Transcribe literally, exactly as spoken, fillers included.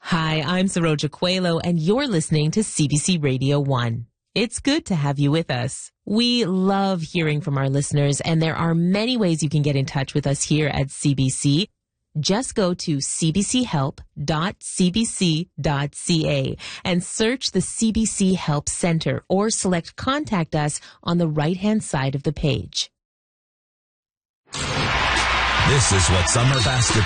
Hi, I'm Saroja Coelho, and you're listening to C B C Radio one. It's good to have you with us. We love hearing from our listeners, and there are many ways you can get in touch with us here at C B C. Just go to c b c help dot c b c dot c a and search the C B C Help Center or select Contact Us on the right-hand side of the page. This is what summer basketball